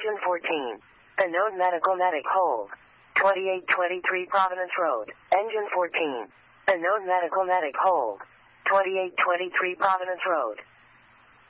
Engine 14. Unknown medical medic hold. 2823 Providence Road. Engine 14. Unknown medical medic hold. 2823 Providence Road.